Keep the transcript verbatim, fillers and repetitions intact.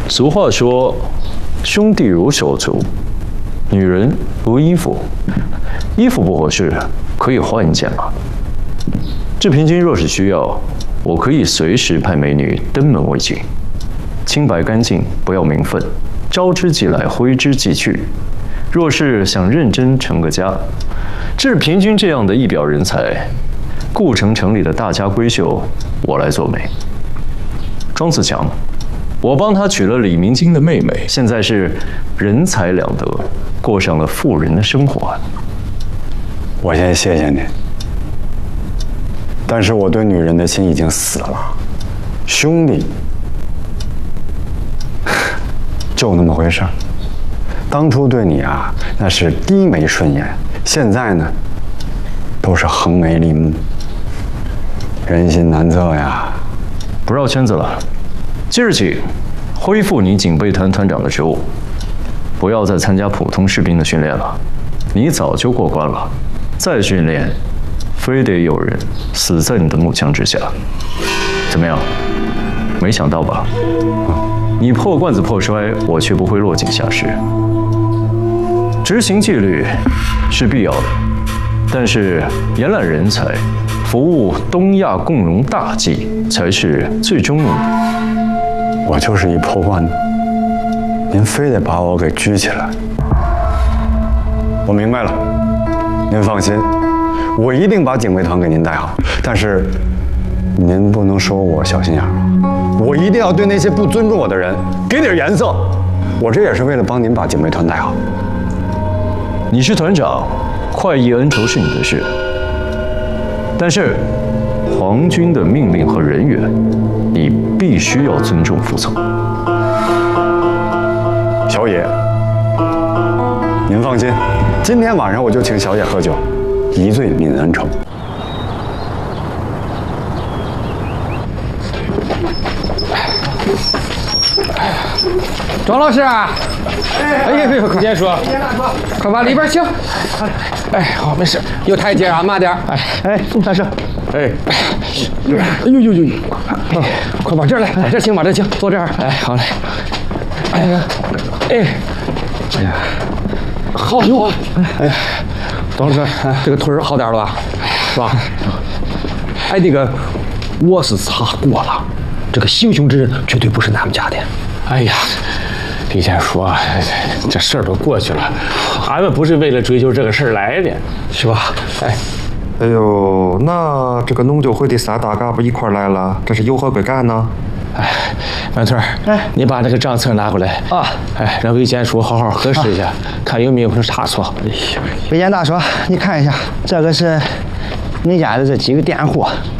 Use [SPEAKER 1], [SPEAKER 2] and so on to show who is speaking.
[SPEAKER 1] 俗话说，兄弟如手足，女人如衣服，衣服不合适可以换一件嘛。志平君若是需要，我可以随时派美女登门为敬，清白干净，不要名分，招之即来，挥之即去。若是想认真成个家，志平君这样的一表人才，顾城城里的大家闺秀，我来做媒。庄子强，我帮他娶了李明金的妹妹，现在是人财两得，过上了富人的生活。
[SPEAKER 2] 我先谢谢你，但是我对女人的心已经死了。兄弟，就那么回事儿。当初对你啊，那是低眉顺眼，现在呢，都是横眉立目，人心难测呀。
[SPEAKER 1] 不绕圈子了，即日起恢复你警备团团长的职务，不要再参加普通士兵的训练了。你早就过关了，再训练，非得有人死在你的木枪之下。怎么样？没想到吧？你破罐子破摔，我却不会落井下石。执行纪律是必要的，但是延揽人才，服务东亚共荣大计才是最终目的。
[SPEAKER 2] 我就是一破罐子，您非得把我给拘起来。我明白了，您放心，我一定把警卫团给您带好。但是，您不能说我小心眼儿，我一定要对那些不尊重我的人给点颜色。我这也是为了帮您把警卫团带好。
[SPEAKER 1] 你是团长，快意恩仇是你的事，但是皇军的命令和人员，你必须要尊重服从。
[SPEAKER 2] 小野，您放心，今天晚上我就请小野喝酒，一醉泯恩仇。
[SPEAKER 3] 庄老师，哎呀，别快点说，快往里边请。哎，好，没事，有台阶啊，慢点。哎哎，宋先生，哎，哎呦呦呦，快往这儿来，往这儿请，往这儿请，坐这儿。哎，好嘞。哎呀，哎，哎呀，好哟。哎，庄老师，这个腿儿好点了吧？是吧？哎，那个，我是查过了，这个行凶之人绝对不是咱们家的。哎呀，李先说，这事儿都过去了，俺们不是为了追究这个事儿来的，是吧？哎，
[SPEAKER 4] 哎呦，那这个农酒会的三大干部一块来了，这是有何贵干呢？
[SPEAKER 3] 哎，满村，哎，你把那个账册拿过来啊！哎，让魏监书好好核实一下，啊、看有没有什么差错。
[SPEAKER 5] 魏监大叔，你看一下，这个是你家的这几个佃户，